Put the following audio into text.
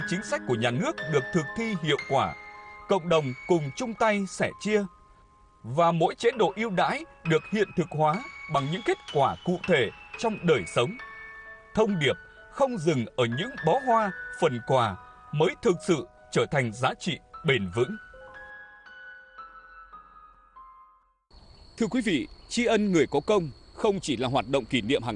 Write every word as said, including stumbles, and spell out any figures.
chính sách của nhà nước được thực thi hiệu quả, cộng đồng cùng chung tay sẻ chia, và mỗi chế độ ưu đãi được hiện thực hóa bằng những kết quả cụ thể trong đời sống. Thông điệp không dừng ở những bó hoa, phần quà mới thực sự trở thành giá trị bền vững. Thưa quý vị, tri ân người có công không chỉ là hoạt động kỷ niệm hàng